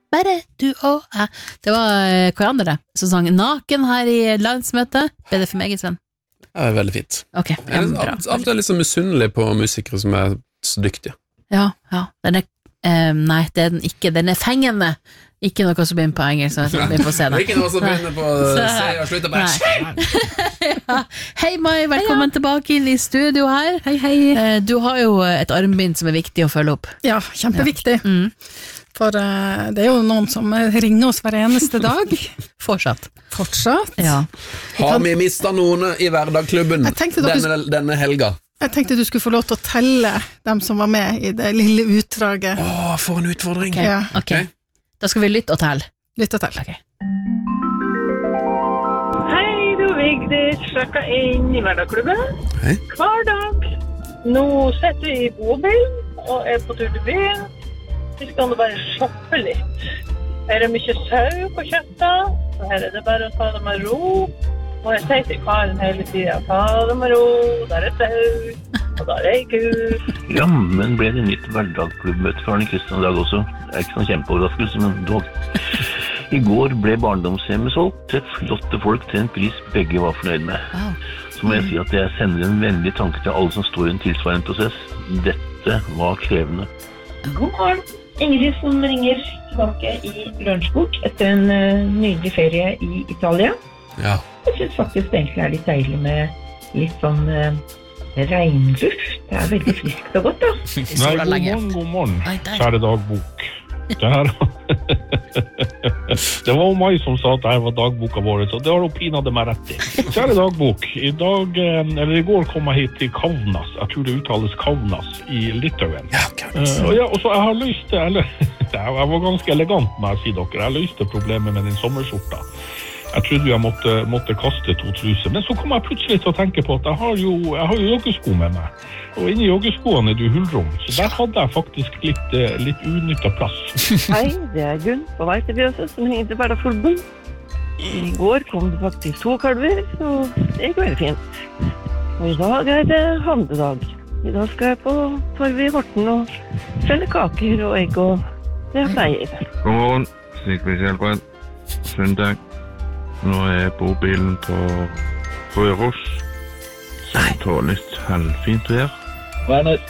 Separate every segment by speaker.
Speaker 1: bare du og jeg. Det var Koriander som sang Naken her i landsmøtet. Ble det for meg, Sven?
Speaker 2: Ja, veldig fint.
Speaker 1: Ok, ja, bra.
Speaker 2: Av og til litt så misunnelig på musikere som så dyktige.
Speaker 1: Ja, den nei, det den ikke. Den fengende. Ikke noe som begynner på engelsk, så jeg begynner på å se det.
Speaker 2: Ikke noe som begynner på å se og slutte på
Speaker 1: ja. Hei Mai, velkommen tilbake inn i studio her.
Speaker 3: Hei.
Speaker 1: Du har jo et armbind som viktig å følge opp.
Speaker 3: Ja, kjempeviktig. For det jo noen som ringer oss hver eneste dag.
Speaker 1: Fortsatt.
Speaker 3: Ja.
Speaker 2: Har vi mistet noen i Hverdagklubben denne helga?
Speaker 3: Jeg tenkte du skulle få lov til å telle dem som var med i det lille utdraget.
Speaker 2: For en utfordring.
Speaker 1: Ok. Da skal vi lytte og telle.
Speaker 3: Okay.
Speaker 4: Hei, du Vigdis, sjekka inn i Hverdagklubben.
Speaker 2: Hei.
Speaker 4: Hver dag. Nå sitter vi i bobilen og på tur til byen. Vi skal bare shoppe litt. Her mye sau på kjøttet, og her det bare å ta det med ro. Og jeg sier til Karen hele tiden, ta det med ro, der sau, og der ei ku.
Speaker 5: Ja, men ble det nytt hverdagsklubbmøte for Arne Kristian i dag også? Det ikke sånn kjempeoverraskelse, men dog. I går ble barndomshjemmet solgt til flotte folk til en pris begge var fornøyd med. Så må jeg si at jeg sender en vennlig tanke til alle som står i en tilsvarende prosess. Dette var krevende.
Speaker 4: God morgen. Ingrid som ringer tilbake i lunsjbok etter en nydelig ferie i Italia.
Speaker 2: Ja.
Speaker 4: Jeg synes faktisk det egentlig litt deilig med litt sånn regnluft. Det veldig friskt og godt da.
Speaker 6: Nei, god morgen, kjære dagbok. Det var meg som sa at dette var dagboka vår, så det har hun pinadø meg rett i. Kjære dagbok, i går kom jeg hit til Kaunas. Jeg tror det uttales Kaunas i Litauen. Og så jeg har løst det, jeg var ganske elegant når jeg sier dere, jeg løste problemet med den sommerskjorta. Jeg trodde jeg måtte kaste 2 truser, men så kom jeg plutselig til å tenke på at jeg har jo joggesko med meg. Og inni joggeskoene det hullrom, så der hadde jeg faktisk litt unyttet plass.
Speaker 4: Hei, det Gunn på vei til Bjøse som heter Hverdagklubben. I går kom det faktisk 2 kalver, så det gikk veldig fint. Og i dag det handledag. I dag skal jeg på torvet i Horten og selge kaker og egg og det jeg pleier.
Speaker 5: God morgen, sykehjælpen. Søndag. Nå bobilen på Røros. Så tar litt halvfint vær.
Speaker 7: Werner,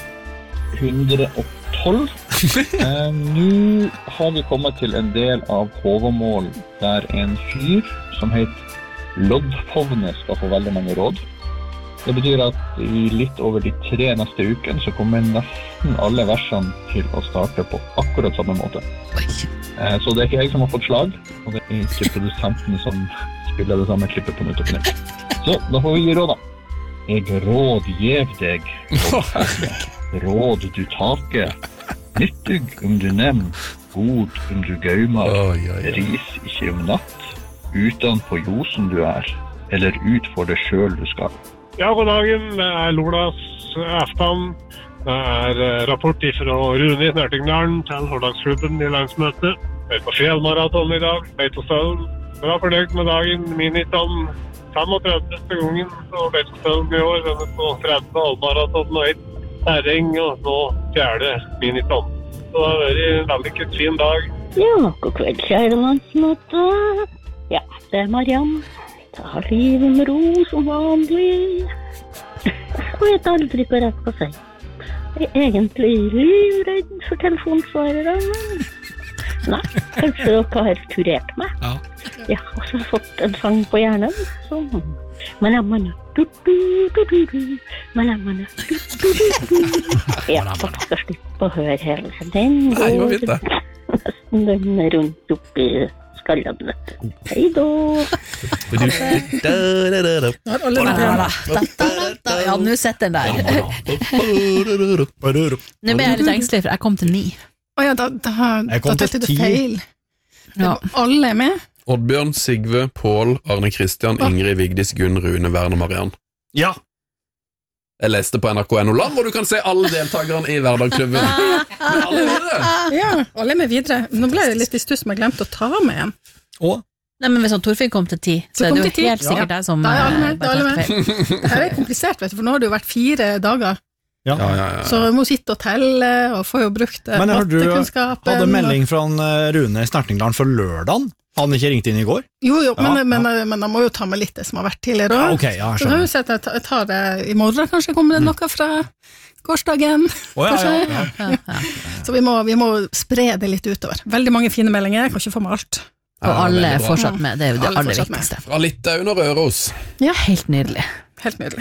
Speaker 7: 112. Nå har vi kommet til en del av Håvamål der en fyr som heter Loddhovne skal få veldig mange råd. Det betyr at i litt over de 3 neste ukene så kommer nesten alle versene til å starte på akkurat samme måte. Så det ikke jeg som har fått slag, og det ikke produsenten som spiller det samme klippet på nytt og på nytt. Så da får vi gi råd da. Jeg rådgjev deg, råd du taker, nyttig om du nevner, god om du gaumer, ris ikke om natt, utan på josen du eller ut for det selv du skal.
Speaker 6: Ja, god dagen, det Lolas aften. Det rapport fra Rune Nertingdalen til Hverdagklubben i landsmøtet. Jeg på fjellmaraton i dag, Beitostølen. Jeg var fornøyd med dagen, miniton 35. gangen, og Beitostølen i år. Den på 30 halvmaraton og 1 terreng, og nå 4. miniton. Så det har vært en veldig fin dag.
Speaker 8: Ja, god kveld, kjære landsmøte. Ja, det Marianne. Ta livet med ro som vanlig. Og vet aldri hva jeg skal si. Jeg egentlig livredd for telefonsvarere. Nei, kanskje dere har kurert meg. Ja, og så har jeg fått en sang på hjernen. Så Manamana, du-du-du-du-du. Manamana, du-du-du-du. Ja, dere skal slippe å høre hele. Den går nesten den rundt oppi skallen. Hei da!
Speaker 1: Ja, nå setter den der. Nå ble jeg litt engstelig, for jeg kom til 9.
Speaker 3: Åja, da tenkte du feil. Alle med?
Speaker 2: Oddbjørn, Sigve, Pål, Arne Kristian, Ingrid, Vigdis, Gunn, Rune, Werner, Mariann. Ja! Jeg leste på NRK.no Land, hvor du kan se alle deltakerne i Hverdagklubben. Men alle er videre!
Speaker 3: Ja, alle er med videre. Nå ble det litt i stuss, men jeg glemte å ta med en.
Speaker 1: Nei, men hvis Torfinn kom til 10, så er det jo helt sikkert deg som...
Speaker 3: Da er alle med. Det her er komplisert, vet du, for nå har det jo vært 4 dager. Så vi må sitte og telle, og få jo brukt mattekunnskapen.
Speaker 9: Men hadde melding fra Rune Snertingland for lørdagen? Han ikke ringt inn i går?
Speaker 3: Jo, men jeg må jo ta med litt det som har vært tidligere også. Så kan vi si at jeg tar det i morgen, kanskje kommer det noe fra gårsdagen. Så vi må spre det litt utover. Veldig mange fine meldinger, jeg kan ikke få med alt.
Speaker 1: Og alle er fortsatt med, det er jo det aller viktigste.
Speaker 2: Fra Litauen og Røros.
Speaker 1: Ja, helt nydelig.
Speaker 3: Helt nydelig.